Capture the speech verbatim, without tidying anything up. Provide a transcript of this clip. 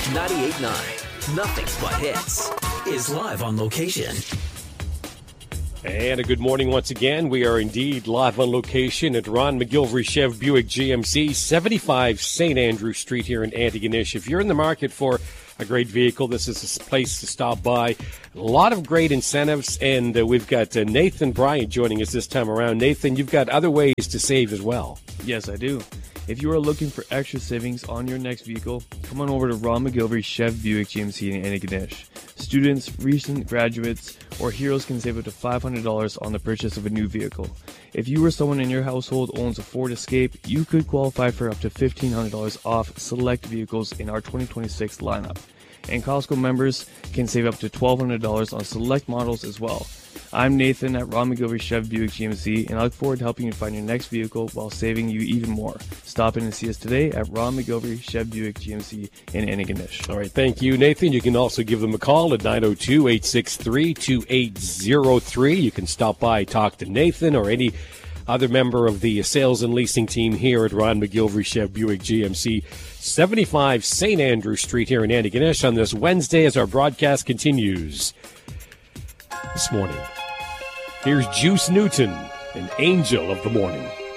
ninety-eight point nine, Nothing But Hits, is live on location. And a good morning once again. We are indeed live on location at Ron McGilvery Chev Buick G M C, seventy-five Saint Andrew Street here in Antigonish. If you're in the market for a great vehicle, this is a place to stop by. A lot of great incentives, and uh, we've got uh, Nathan Bryant joining us this time around. Nathan, you've got other ways to save as well. Yes, I do. If you are looking for extra savings on your next vehicle, come on over to Ron McGilvery Chev Buick G M C in Antigonish. Students, recent graduates, or heroes can save up to five hundred dollars on the purchase of a new vehicle. If you or someone in your household owns a Ford Escape, you could qualify for up to fifteen hundred dollars off select vehicles in our twenty twenty-six lineup. And Costco members can save up to twelve hundred dollars on select models as well. I'm Nathan at Ron McGilvery Chev Buick G M C, and I look forward to helping you find your next vehicle while saving you even more. Stop in and see us today at Ron McGilvery Chev Buick G M C in Antigonish. All right, thank you, Nathan. You can also give them a call at nine oh two, eight six three, two eight oh three. You can stop by, talk to Nathan or any other member of the sales and leasing team here at Ron McGilvery Chev Buick G M C, seventy-five Saint Andrew Street here in Antigonish on this Wednesday as our broadcast continues. This morning, here's Juice Newton, an angel of the morning.